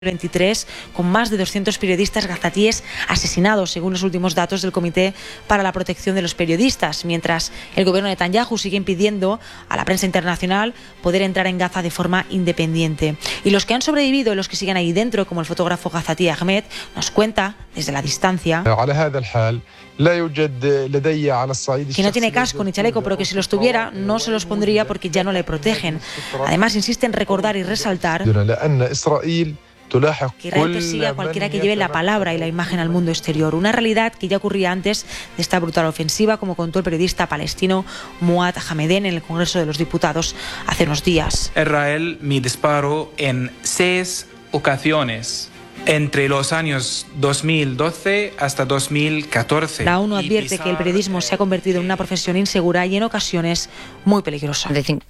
23, con más de 200 periodistas gazatíes asesinados, según los últimos datos del Comité para la Protección de los Periodistas, mientras el gobierno de Netanyahu sigue impidiendo a la prensa internacional poder entrar en Gaza de forma independiente. Y los que han sobrevivido y los que siguen ahí dentro, como el fotógrafo gazatí Ahmed, nos cuenta desde la distancia que no tiene casco ni chaleco, pero que si los tuviera no se los pondría porque ya no le protegen. Además insiste en recordar y resaltar que Israel persigue a cualquiera que lleve la palabra y la imagen al mundo exterior. Una realidad que ya ocurría antes de esta brutal ofensiva, como contó el periodista palestino Muad Hameden en el Congreso de los Diputados hace unos días. Israel me disparó en 6 ocasiones entre los años 2012 hasta 2014. La ONU advierte que el periodismo se ha convertido en una profesión insegura y en ocasiones muy peligrosa.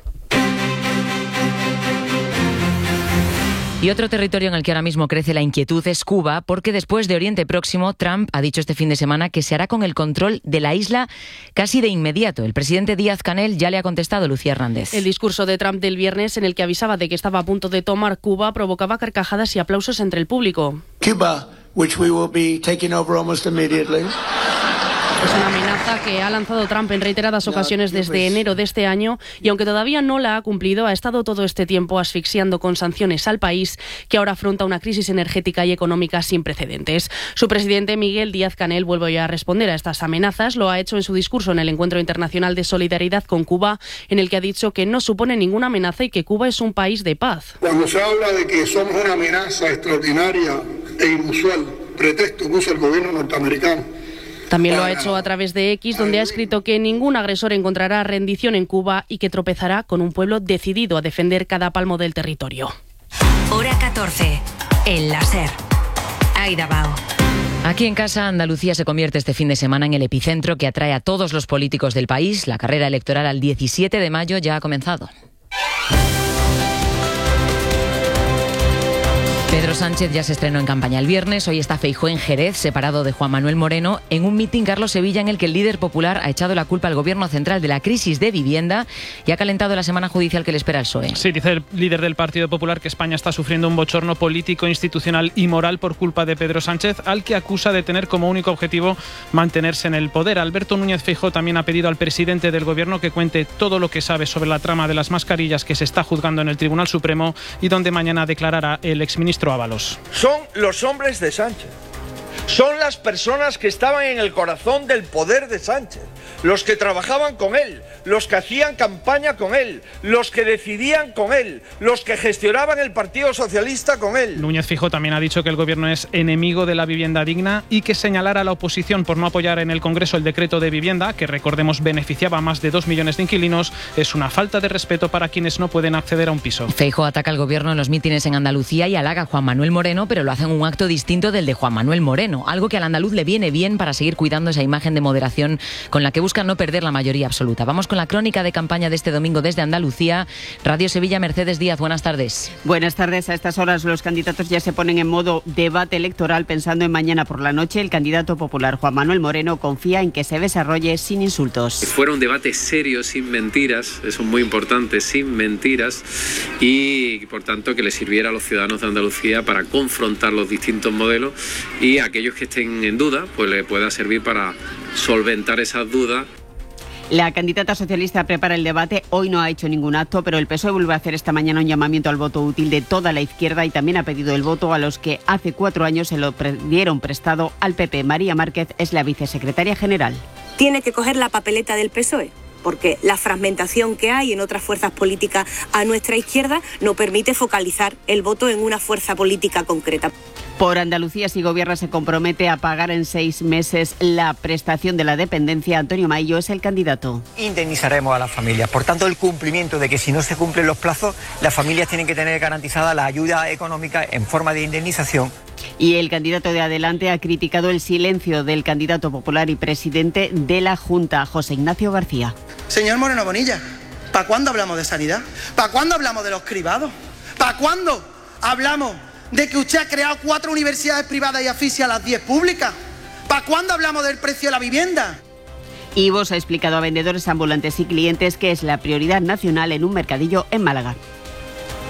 Y otro territorio en el que ahora mismo crece la inquietud es Cuba, porque después de Oriente Próximo, Trump ha dicho este fin de semana que se hará con el control de la isla casi de inmediato. El presidente Díaz-Canel ya le ha contestado Lucía Hernández. El discurso de Trump del viernes, en el que avisaba de que estaba a punto de tomar Cuba, provocaba carcajadas y aplausos entre el público. Cuba, which we will be taking over almost immediately. Es una amenaza que ha lanzado Trump en reiteradas ocasiones desde enero de este año y aunque todavía no la ha cumplido, ha estado todo este tiempo asfixiando con sanciones al país que ahora afronta una crisis energética y económica sin precedentes. Su presidente Miguel Díaz-Canel vuelve a responder a estas amenazas. Lo ha hecho en su discurso en el Encuentro Internacional de Solidaridad con Cuba, en el que ha dicho que no supone ninguna amenaza y que Cuba es un país de paz. Cuando se habla de que somos una amenaza extraordinaria e inusual, pretexto que usa el gobierno norteamericano. También lo ha hecho a través de X, donde ha escrito que ningún agresor encontrará rendición en Cuba y que tropezará con un pueblo decidido a defender cada palmo del territorio. Hora 14, el láser. Aida Bao. Aquí en casa, Andalucía se convierte este fin de semana en el epicentro que atrae a todos los políticos del país. La carrera electoral al 17 de mayo ya ha comenzado. Pedro Sánchez ya se estrenó en campaña el viernes. Hoy está Feijóo en Jerez, separado de Juan Manuel Moreno, en un mitin Carlos Sevilla en el que el líder popular ha echado la culpa al gobierno central de la crisis de vivienda y ha calentado la semana judicial que le espera al PSOE. Sí, dice el líder del Partido Popular que España está sufriendo un bochorno político, institucional y moral por culpa de Pedro Sánchez, al que acusa de tener como único objetivo mantenerse en el poder. Alberto Núñez Feijóo también ha pedido al presidente del gobierno que cuente todo lo que sabe sobre la trama de las mascarillas que se está juzgando en el Tribunal Supremo y donde mañana declarará el exministro Ábalos. Son los hombres de Sánchez. Son las personas que estaban en el corazón del poder de Sánchez, los que trabajaban con él, los que hacían campaña con él, los que decidían con él, los que gestionaban el Partido Socialista con él. Núñez Feijóo también ha dicho que el gobierno es enemigo de la vivienda digna y que señalar a la oposición por no apoyar en el Congreso el decreto de vivienda, que recordemos beneficiaba a más de 2 millones de inquilinos, es una falta de respeto para quienes no pueden acceder a un piso. Feijóo ataca al gobierno en los mítines en Andalucía y halaga a Juan Manuel Moreno, pero lo hace en un acto distinto del de Juan Manuel Moreno, algo que al andaluz le viene bien para seguir cuidando esa imagen de moderación con la que busca no perder la mayoría absoluta. Vamos con la crónica de campaña de este domingo desde Andalucía. Radio Sevilla, Mercedes Díaz, buenas tardes. Buenas tardes. A estas horas los candidatos ya se ponen en modo debate electoral pensando en mañana por la noche. El candidato popular Juan Manuel Moreno confía en que se desarrolle sin insultos. Que fuera un debate serio, sin mentiras, eso es muy importante, sin mentiras, y por tanto que le sirviera a los ciudadanos de Andalucía para confrontar los distintos modelos y a aquellos que estén en duda, pues le pueda servir para solventar esas dudas. La candidata socialista prepara el debate. Hoy no ha hecho ningún acto, pero el PSOE vuelve a hacer esta mañana un llamamiento al voto útil de toda la izquierda y también ha pedido el voto a los que hace 4 años se lo dieron prestado al PP. María Márquez es la vicesecretaria general. Tiene que coger la papeleta del PSOE, porque la fragmentación que hay en otras fuerzas políticas a nuestra izquierda no permite focalizar el voto en una fuerza política concreta. Por Andalucía, si gobierna, se compromete a pagar en 6 meses la prestación de la dependencia. Antonio Maillo es el candidato. Indemnizaremos a las familias. Por tanto, el cumplimiento de que si no se cumplen los plazos, las familias tienen que tener garantizada la ayuda económica en forma de indemnización. Y el candidato de Adelante ha criticado el silencio del candidato popular y presidente de la Junta, José Ignacio García. Señor Moreno Bonilla, ¿para cuándo hablamos de sanidad? ¿Para cuándo hablamos de los cribados? ¿Para cuándo hablamos de que usted ha creado 4 universidades privadas y asfixia a las 10 públicas? ¿Para cuándo hablamos del precio de la vivienda? Y Vox ha explicado a vendedores ambulantes y clientes que es la prioridad nacional en un mercadillo en Málaga.